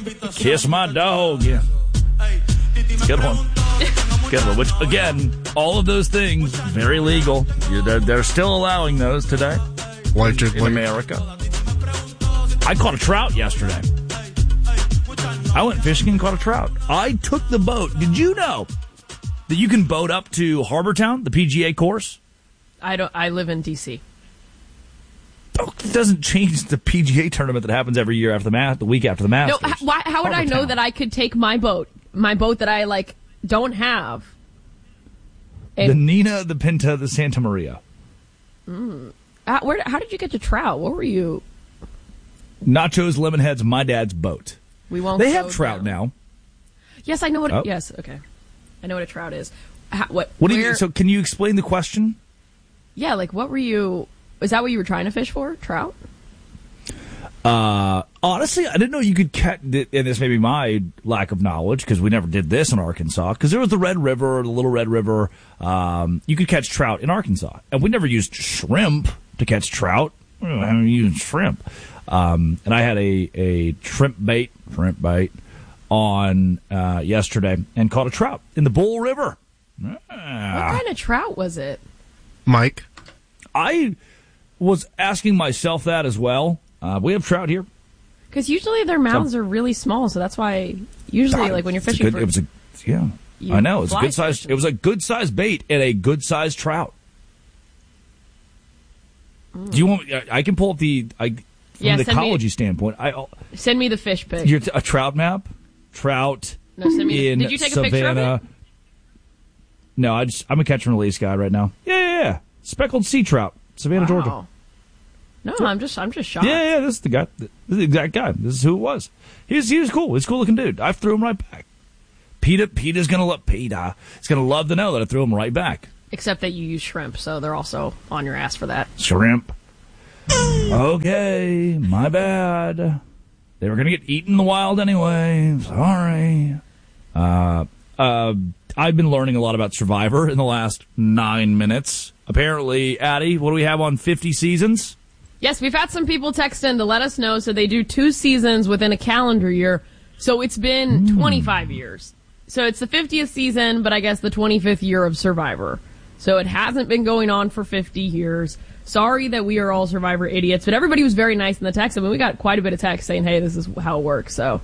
Kiss my dog. Yeah. Good one. Good one. Which, again, all of those things, very legal. They're still allowing those today in America. I caught a trout yesterday. I went fishing and caught a trout. I took the boat. Did you know that you can boat up to Harbortown, the PGA course? I live in D.C. Oh, it doesn't change the PGA tournament that happens every year after the week after the Masters. No, how would I know that I could take my boat that I don't have? The Nina, the Pinta, the Santa Maria. How did you get to trout? What were you? Nachos, Lemonheads, my dad's boat. They have trout now. Yes, I know what. Yes, okay, I know what a trout is. What do you? So, can you explain the question? Yeah, what were you? Is that what you were trying to fish for? Trout? Honestly, I didn't know you could catch. And this may be my lack of knowledge because we never did this in Arkansas. Because there was the Red River, the Little Red River. You could catch trout in Arkansas, and we never used shrimp to catch trout. I haven't used shrimp. And I had a shrimp bait on yesterday and caught a trout in the Bull River. What kind of trout was it? Mike? I was asking myself that as well. We have trout here. Because usually their mouths are really small, so that's why usually when you're fishing I know. It's a good size. It was a good sized bait and a good sized trout. Do you want? I can pull up the ecology standpoint. Send me the fish pic. A trout map. Trout. No, send me. In did you take Savannah. a picture of it? No, I'm a catch and release guy right now. Yeah. Speckled sea trout, Savannah, Georgia. No, I'm just shocked. Yeah. This is the guy. This is the exact guy. This is who it was. He was cool. He's a cool looking dude. I threw him right back. Peter's gonna love to know that I threw him right back. Except that you use shrimp, so they're also on your ass for that. Shrimp. Okay, my bad. They were going to get eaten in the wild anyway. Sorry. I've been learning a lot about Survivor in the last 9 minutes. Apparently, Addie, what do we have on 50 seasons? Yes, we've had some people text in to let us know. So they do 2 seasons within a calendar year. So it's been 25 years. So it's the 50th season, but I guess the 25th year of Survivor. So it hasn't been going on for 50 years. Sorry that we are all Survivor idiots, but everybody was very nice in the text. I mean, we got quite a bit of text saying, hey, this is how it works. So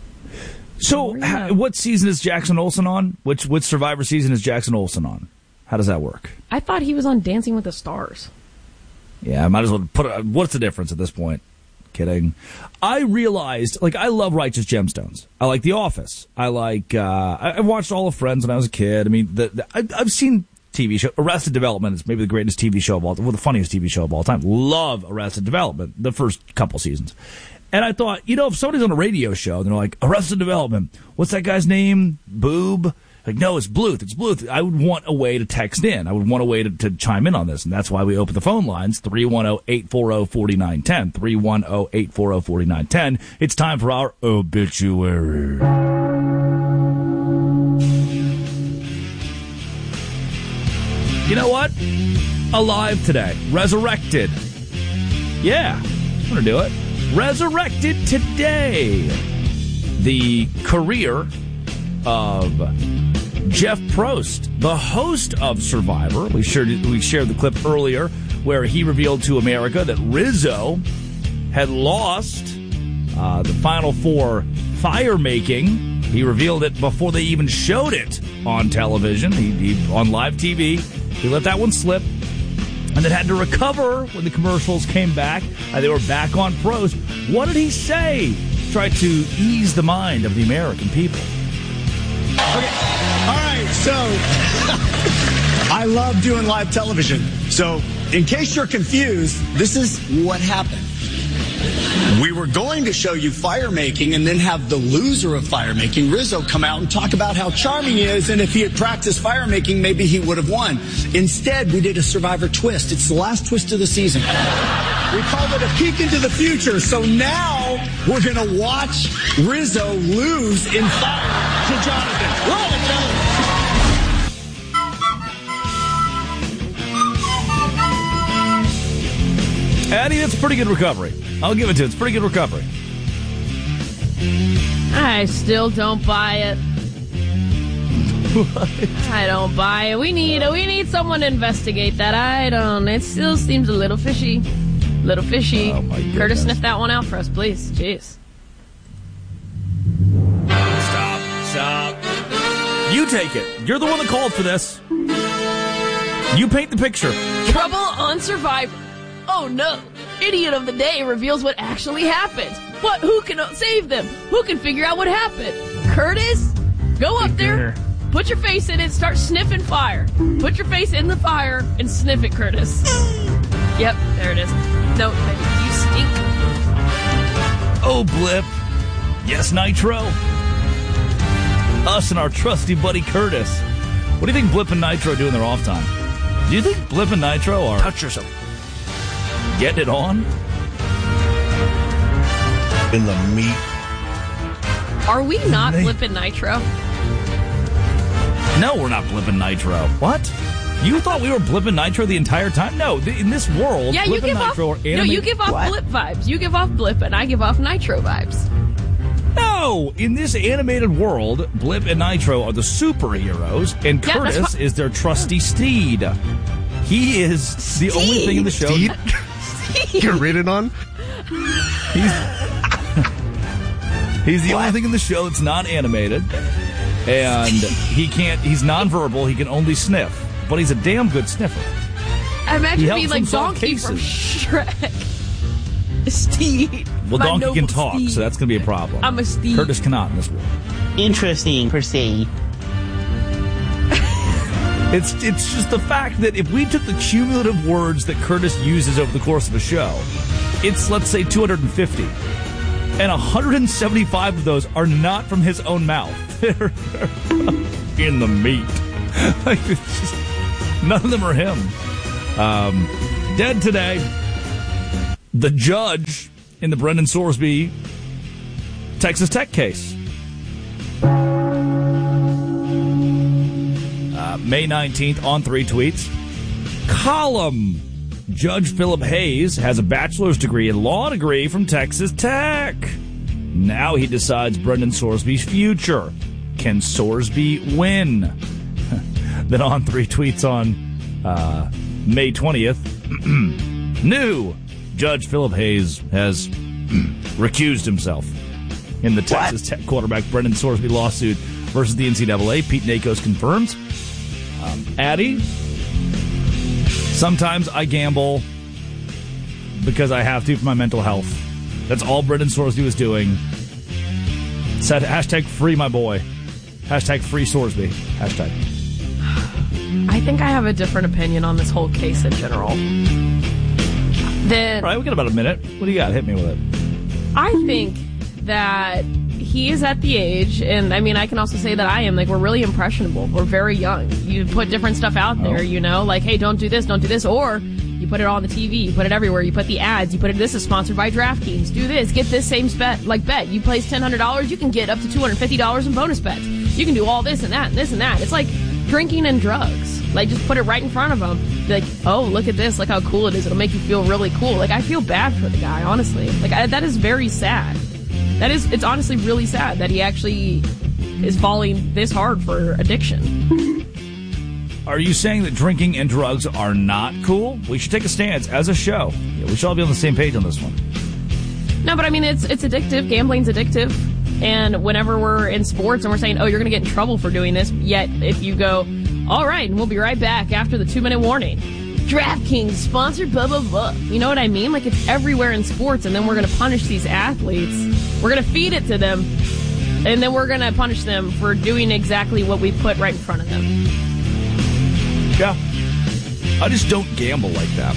what season is Jackson Olsen on? Which Survivor season is Jackson Olsen on? How does that work? I thought he was on Dancing with the Stars. Yeah, I might as well what's the difference at this point? Kidding. I realized, I love Righteous Gemstones. I like The Office. I like, I watched all of Friends when I was a kid. I mean, I've seen TV show. Arrested Development is maybe the greatest TV show of all time. Well, the funniest TV show of all time. Love Arrested Development, the first couple seasons. And I thought, if somebody's on a radio show and they're like, Arrested Development, what's that guy's name? Boob? No, it's Bluth. It's Bluth. I would want a way to text in. I would want a way to chime in on this. And that's why we open the phone lines, 310-840-4910. 310-840-4910. It's time for our obituary. You know what? Alive today. Resurrected. Yeah, I'm going to do it. Resurrected today. The career of Jeff Probst, the host of Survivor. We shared the clip earlier where he revealed to America that Rizzo had lost the Final Four fire making. He revealed it before they even showed it on television. He on live TV. He let that one slip and then had to recover when the commercials came back. They were back on Probst. What did he say? Try to ease the mind of the American people. Okay. All right. So I love doing live television. So in case you're confused, this is what happened. We were going to show you fire making and then have the loser of fire making, Rizzo, come out and talk about how charming he is, and if he had practiced fire making, maybe he would have won. Instead, we did a Survivor twist. It's the last twist of the season. We called it a peek into the future. So now we're going to watch Rizzo lose in fire to Jonathan. Roll it, Jonathan. Addie, that's a pretty good recovery. I'll give it to you. It's pretty good recovery. I still don't buy it. What? I don't buy it. We need someone to investigate that. I don't. It still seems a little fishy. Little fishy. Oh, my goodness. Curtis, sniff that one out for us, please. Jeez. Stop. You take it. You're the one that called for this. You paint the picture. Trouble on Survivor. Oh no. Idiot of the day reveals what actually happened. What? Who can save them? Who can figure out what happened? Curtis? Go up there. Put your face in it. Start sniffing fire. Put your face in the fire and sniff it, Curtis. Yep, there it is. No, you stink. Oh, Blip. Yes, Nitro. Us and our trusty buddy Curtis. What do you think Blip and Nitro do in their off time? Do you think Blip and Nitro are... Touch yourself. Getting it on? In the meat. Are we not Blip and Nitro? No, we're not Blip and Nitro. What? You thought we were Blip and Nitro the entire time? No, in this world, Yeah, Blip you give and Nitro off. are animated. No, you give off Blip vibes. You give off Blip, and I give off Nitro vibes. No! In this animated world, Blip and Nitro are the superheroes, and Yeah, that's Curtis is their trusty steed. He is the only thing in the show. Steed? Get ridden on? He's the only thing in the show that's not animated, and he's nonverbal, he can only sniff. But he's a damn good sniffer. I imagine He being helps like him solve Donkey from cases. Shrek. Steed. Well, My Donkey can noble talk, steed. so that's going to be a problem. I'm a steed. Curtis cannot in this world. Interesting, per se. It's just the fact that if we took the cumulative words that Curtis uses over the course of a show, it's, let's say, 250. And 175 of those are not from his own mouth. They're in the meat. Like, it's just, none of them are him. Dead today. The judge in the Brendan Sorsby Texas Tech case. May 19th on 3 tweets. Column. Judge Philip Hayes has a bachelor's degree and law degree from Texas Tech. Now he decides Brendan Sorsby's future. Can Sorsby win? Then on 3 tweets on May 20th. New. Judge Philip Hayes has recused himself in the Texas Tech quarterback Brendan Sorsby lawsuit versus the NCAA. Pete Nakos confirms. Addie, sometimes I gamble because I have to for my mental health. That's all Brendan Sorsby was doing. Said hashtag free my boy. Hashtag free Sorsby. Hashtag. I think I have a different opinion on this whole case in general. All right, we got about a minute. What do you got? Hit me with it. I think that he is at the age, and I mean, I can also say that I am, like, we're really impressionable. We're very young. You put different stuff out there, you know, like, hey, don't do this, or you put it on the TV, you put it everywhere, you put the ads, you put it, this is sponsored by DraftKings, do this, get this same bet. You place $100, you can get up to $250 in bonus bets. You can do all this and that and this and that. It's like drinking and drugs. Like, just put it right in front of them. Be like, oh, look at this, look how cool it is. It'll make you feel really cool. Like, I feel bad for the guy, honestly. Like, that is very sad. It's honestly really sad that he actually is falling this hard for addiction. Are you saying that drinking and drugs are not cool? We should take a stance as a show. Yeah, we should all be on the same page on this one. No, but I mean, it's addictive. Gambling's addictive. And whenever we're in sports and we're saying, oh, you're going to get in trouble for doing this, yet if you go, all right, and we'll be right back after the 2-minute warning. DraftKings, sponsored blah, blah, blah. You know what I mean? Like, it's everywhere in sports, and then we're going to punish these athletes. We're going to feed it to them, and then we're going to punish them for doing exactly what we put right in front of them. Yeah. I just don't gamble like that.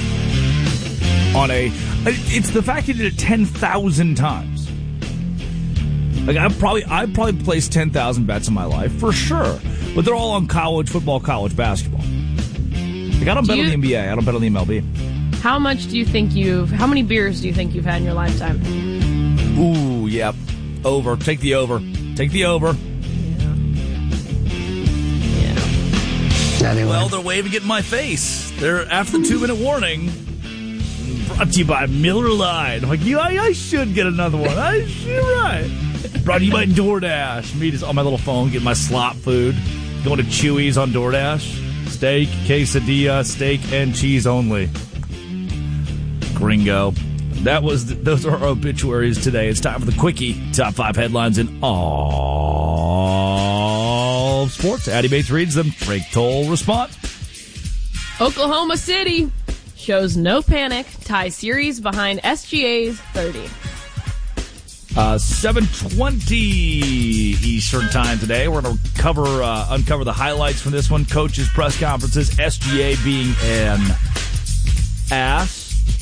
It's the fact you did it 10,000 times. Like, I've probably placed 10,000 bets in my life, for sure. But they're all on college football, college basketball. Like, I don't bet on the NBA. I don't bet on the MLB. How many beers do you think you've had in your lifetime? Ooh, yep. Over. Take the over. Take the over. Yeah. Well, they're waving it in my face. They're after the 2-minute warning. Brought to you by Miller Lite. I'm like, yeah, I should get another one. You're right. Brought to you by DoorDash. Me just on my little phone getting my slop food. Going to Chewy's on DoorDash. Steak, quesadilla, steak, and cheese only. Gringo. Those are our obituaries today. It's time for the Quickie. Top 5 headlines in all sports. Addie Bates reads them. Frank Toll responds. Oklahoma City shows no panic. Tie series behind SGA's 30. 7:20 Eastern time today. We're going to uncover the highlights from this one. Coaches' press conferences. SGA being an ass.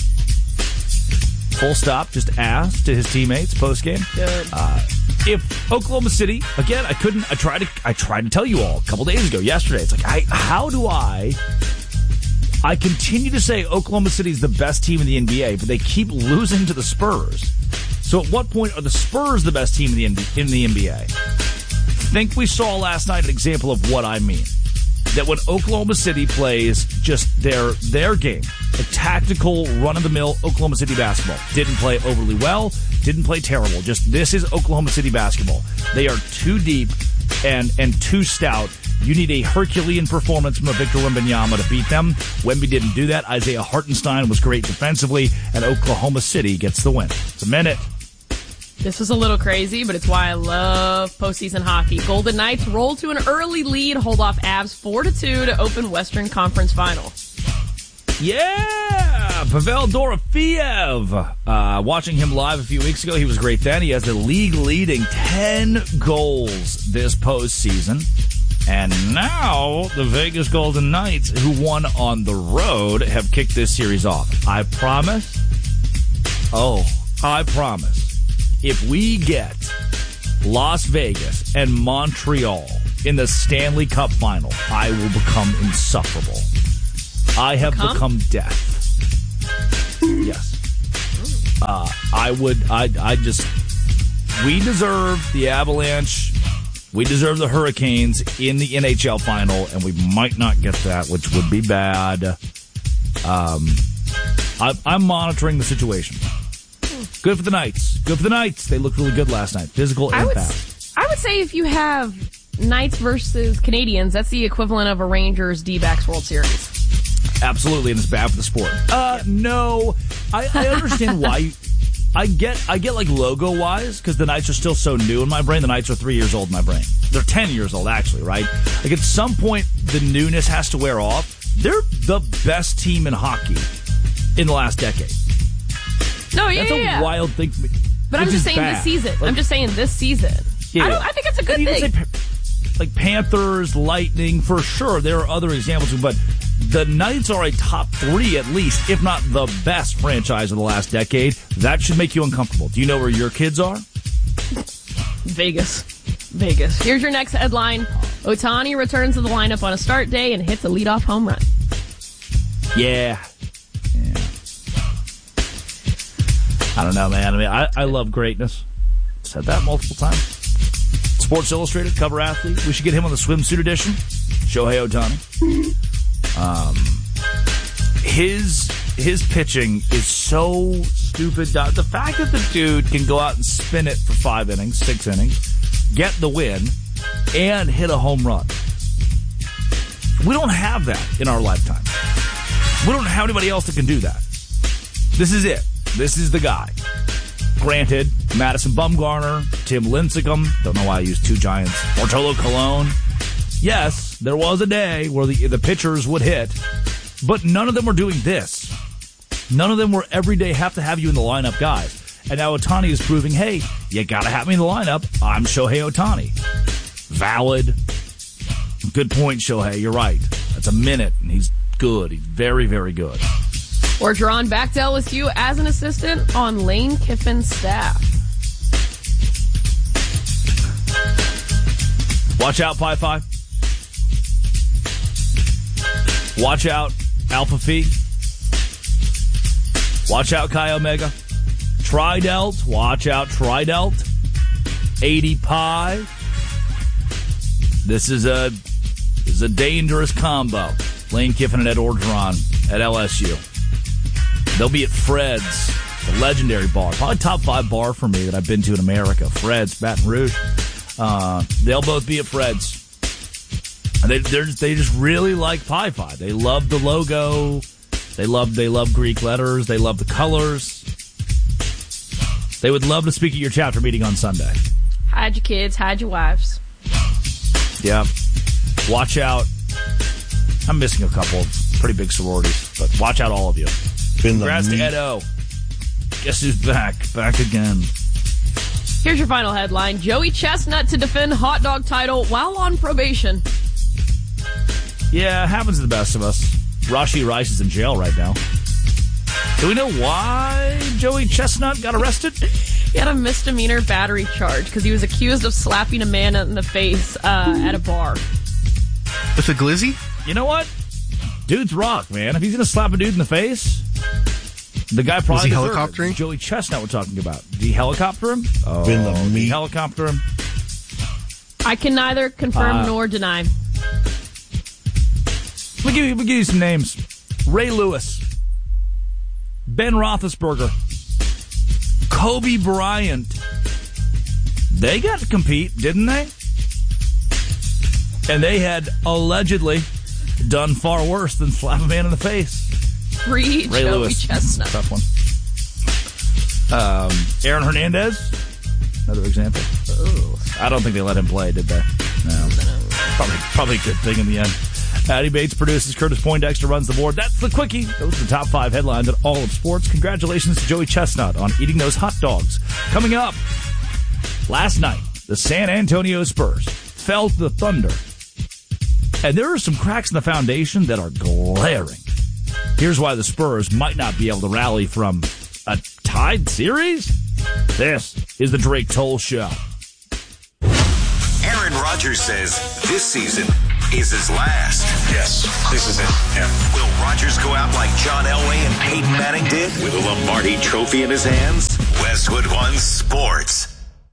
Full stop. Just ass to his teammates post-game. Good. If Oklahoma City, again, I tried to tell you all a couple days ago, yesterday. It's like, how do I continue to say Oklahoma City is the best team in the NBA, but they keep losing to the Spurs. So at what point are the Spurs the best team in the NBA? I think we saw last night an example of what I mean. That when Oklahoma City plays just their game, a tactical run-of-the-mill Oklahoma City basketball, didn't play overly well, didn't play terrible. Just this is Oklahoma City basketball. They are too deep and too stout. You need a Herculean performance from a Victor Wembanyama to beat them. Wemby didn't do that. Isaiah Hartenstein was great defensively, and Oklahoma City gets the win. It's a minute. This was a little crazy, but it's why I love postseason hockey. Golden Knights roll to an early lead, hold off Avs 4-2 to open Western Conference Final. Yeah! Pavel Dorofeev. Watching him live a few weeks ago, he was great then. He has the league-leading 10 goals this postseason. And now the Vegas Golden Knights, who won on the road, have kicked this series off. I promise, if we get Las Vegas and Montreal in the Stanley Cup final, I will become insufferable. I have become death. Yes. We deserve the Avalanche. We deserve the Hurricanes in the NHL final, and we might not get that, which would be bad. I'm monitoring the situation. Good for the Knights. Good for the Knights. They looked really good last night. Physical and fast. I would say if you have Knights versus Canadians, that's the equivalent of a Rangers D-backs World Series. Absolutely, and it's bad for the sport. No. I understand why. I get like logo-wise, because the Knights are still so new in my brain. The Knights are 3 years old in my brain. They're 10 years old, actually, right? Like, at some point, the newness has to wear off. They're the best team in hockey in the last decade. No, yeah, That's a wild thing for me. But I'm just saying bad. this season. Like, I'm just saying this season. Yeah. I think it's a good thing. Like Panthers, Lightning, for sure. There are other examples, but the Knights are a top 3 at least, if not the best franchise of the last decade. That should make you uncomfortable. Do you know where your kids are? Vegas. Here's your next headline. Ohtani returns to the lineup on a start day and hits a leadoff home run. Yeah. I don't know, man. I mean, I love greatness. Said that multiple times. Sports Illustrated, cover athlete. We should get him on the swimsuit edition. Shohei Ohtani. His pitching is so stupid. The fact that the dude can go out and spin it for 5 innings, 6 innings, get the win, and hit a home run. We don't have that in our lifetime. We don't have anybody else that can do that. This is it. This is the guy. Granted, Madison Bumgarner, Tim Lincecum, don't know why I used 2 Giants, Bartolo Colon. Yes, there was a day where the pitchers would hit, but none of them were doing this. None of them were everyday have to have you in the lineup guys. And now Ohtani is proving, hey, you gotta have me in the lineup. I'm Shohei Ohtani. Valid. Good point, Shohei. You're right. That's a minute, and he's good. He's very, very good. Or drawn back to LSU as an assistant on Lane Kiffin's staff. Watch out, Pi Phi. Watch out, Alpha Phi. Watch out, Chi Omega. Tri-Delt. Watch out, Tri-Delt. 80 Pi. This is a dangerous combo. Lane Kiffin and Ed Orgeron at LSU. They'll be at Fred's A legendary bar. Probably top 5 bar for me that I've been to in America. Fred's, Baton Rouge. They'll both be at Fred's. And they just really like Pi Phi. They love the logo. They love Greek letters. They love the colors. They would love to speak at your chapter meeting on Sunday. Hide your kids, hide your wives. Yeah. Watch out. I'm missing a couple of pretty big sororities, but watch out, all of you. Congrats to Ed O. Guess who's back? Back again. Here's your final headline. Joey Chestnut to defend hot dog title while on probation. Yeah, it happens to the best of us. Rashi Rice is in jail right now. Do we know why Joey Chestnut got arrested? He had a misdemeanor battery charge because he was accused of slapping a man in the face at a bar. With a glizzy? You know what? Dude's rock, man. If he's going to slap a dude in the face, the guy probably was he helicoptering? Joey Chestnut we're talking about. Did he helicopter him? Oh, in the did meat. he helicopter him? I can neither confirm nor deny. We'll give you some names. Ray Lewis. Ben Roethlisberger. Kobe Bryant. They got to compete, didn't they? And they had allegedly done far worse than slap a man in the face. Free Ray Joey Lewis. Chestnut. Tough one. Aaron Hernandez. Another example. Ooh. I don't think they let him play, did they? No. Probably a good thing in the end. Patty Bates produces. Curtis Poindexter runs the board. That's the Quickie. Those are the top 5 headlines in all of sports. Congratulations to Joey Chestnut on eating those hot dogs. Coming up, last night, the San Antonio Spurs fell to the Thunder. And there are some cracks in the foundation that are glaring. Here's why the Spurs might not be able to rally from a tied series. This is the Drake Toll Show. Aaron Rodgers says this season is his last. Yes, this is it. Yeah. Will Rodgers go out like John Elway and Peyton Manning did with a Lombardi trophy in his hands? Westwood One Sports.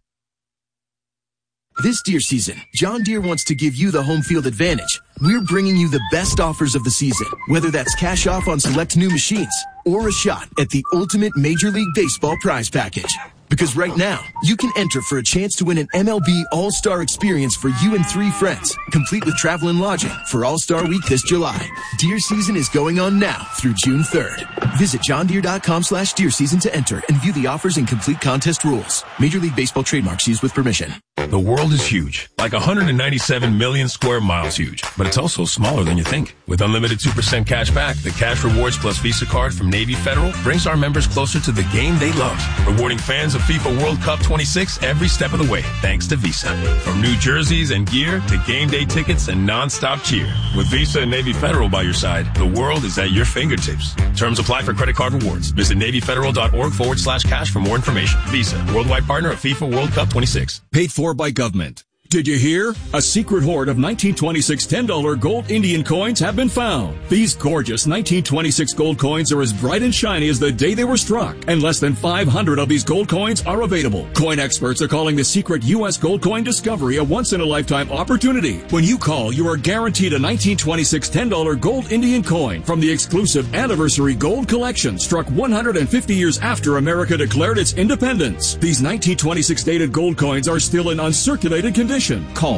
This Deere season, John Deere wants to give you the home field advantage. We're bringing you the best offers of the season, whether that's cash off on select new machines or a shot at the ultimate Major League Baseball prize package. Because right now, you can enter for a chance to win an MLB All-Star experience for you and 3 friends, complete with travel and lodging for All-Star Week this July. Deer season is going on now through June 3rd. Visit johndeere.com/deer season to enter and view the offers and complete contest rules. Major League Baseball trademarks used with permission. The world is huge, like 197 million square miles huge, but it's also smaller than you think. With unlimited 2% cash back, the Cash Rewards Plus Visa card from Navy Federal brings our members closer to the game they love, rewarding fans of FIFA World Cup 26 every step of the way, thanks to Visa. From new jerseys and gear to game day tickets and non-stop cheer. With Visa and Navy Federal by your side, the world is at your fingertips. Terms apply for credit card rewards. Visit NavyFederal.org/cash for more information. Visa, worldwide partner of FIFA World Cup 26. Paid for by government. Did you hear? A secret hoard of 1926 $10 gold Indian coins have been found. These gorgeous 1926 gold coins are as bright and shiny as the day they were struck, and less than 500 of these gold coins are available. Coin experts are calling the secret U.S. gold coin discovery a once-in-a-lifetime opportunity. When you call, you are guaranteed a 1926 $10 gold Indian coin from the exclusive Anniversary Gold Collection, struck 150 years after America declared its independence. These 1926 dated gold coins are still in uncirculated condition. Call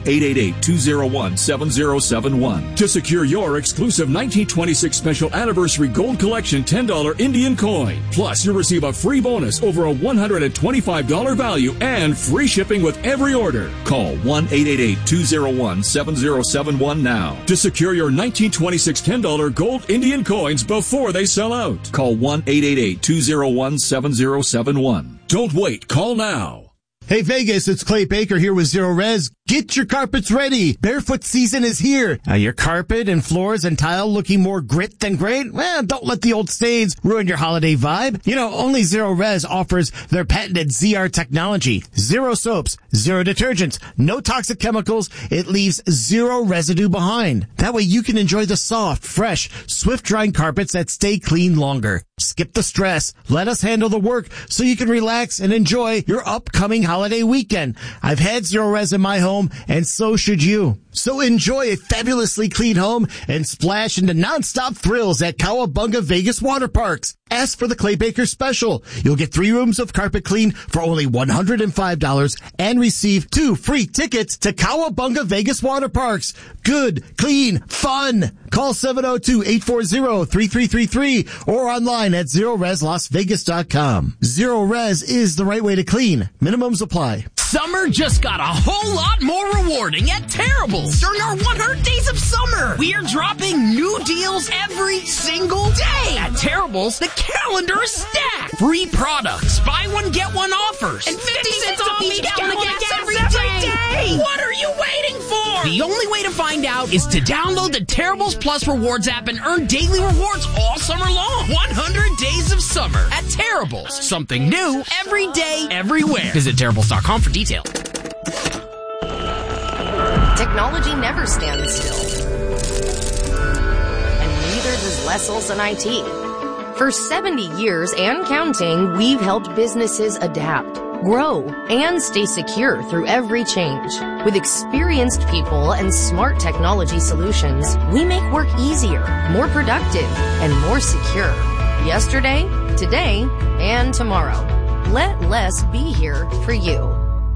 1-888-201-7071 to secure your exclusive 1926 Special Anniversary Gold Collection $10 Indian coin. Plus, you'll receive a free bonus over a $125 value and free shipping with every order. Call 1-888-201-7071 now to secure your 1926 $10 gold Indian coins before they sell out. Call 1-888-201-7071. Don't wait. Call now. Hey Vegas, it's Clay Baker here with Zero Res. Get your carpets ready. Barefoot season is here. Your carpet and floors and tile looking more grit than great? Well, don't let the old stains ruin your holiday vibe. You know, only Zero Res offers their patented ZR technology. Zero soaps, zero detergents, no toxic chemicals. It leaves zero residue behind. That way you can enjoy the soft, fresh, swift-drying carpets that stay clean longer. Skip the stress. Let us handle the work so you can relax and enjoy your upcoming holiday weekend. I've had Zero Res in my home, and so should you. So enjoy a fabulously clean home and splash into nonstop thrills at Cowabunga Vegas Water Parks. Ask for the Clay Baker Special. You'll get 3 rooms of carpet clean for only $105 and receive 2 free tickets to Cowabunga Vegas Water Parks. Good, clean, fun. Call 702-840-3333 or online at ZeroResLasVegas.com. Zero Res is the right way to clean. Minimums apply. Summer just got a whole lot more rewarding at Terrible's. During our 100 Days of Summer, we are dropping new deals every single day. At Terrible's, the calendar is stacked. Free products, buy one, get one offers, and 50 cents off each gallon of gas every day. What are you waiting for? The only way to find out is to download the Terrible's Plus Rewards app and earn daily rewards all summer long. 100 Days of Summer at Terrible's. Something new every day, everywhere. Visit Terrible's.com for details. Technology never stands still. And neither does Lesselson IT. For 70 years and counting, we've helped businesses adapt, grow, and stay secure through every change. With experienced people and smart technology solutions, we make work easier, more productive, and more secure. Yesterday, today, and tomorrow. Let Les be here for you.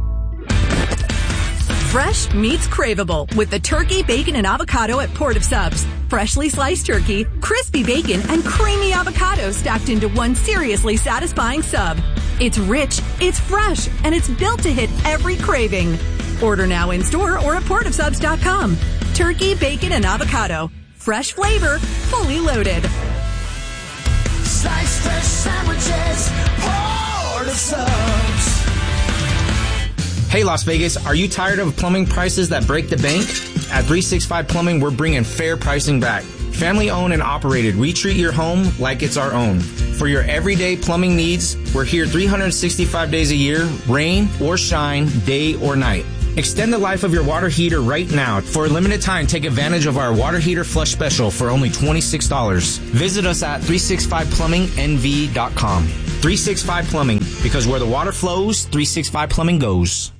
Fresh meets craveable with the turkey, bacon, and avocado at Port of Subs. Freshly sliced turkey, crispy bacon, and creamy avocado stacked into one seriously satisfying sub. It's rich, it's fresh, and it's built to hit every craving. Order now in store or at portofsubs.com. Turkey, bacon, and avocado. Fresh flavor, fully loaded. Slice fresh sandwiches, Port of Subs. Hey Las Vegas, are you tired of plumbing prices that break the bank? At 365 Plumbing, we're bringing fair pricing back. Family owned and operated, we treat your home like it's our own. For your everyday plumbing needs, we're here 365 days a year, rain or shine, day or night. Extend the life of your water heater right now. For a limited time, take advantage of our water heater flush special for only $26. Visit us at 365plumbingnv.com. 365 Plumbing, because where the water flows, 365 Plumbing goes.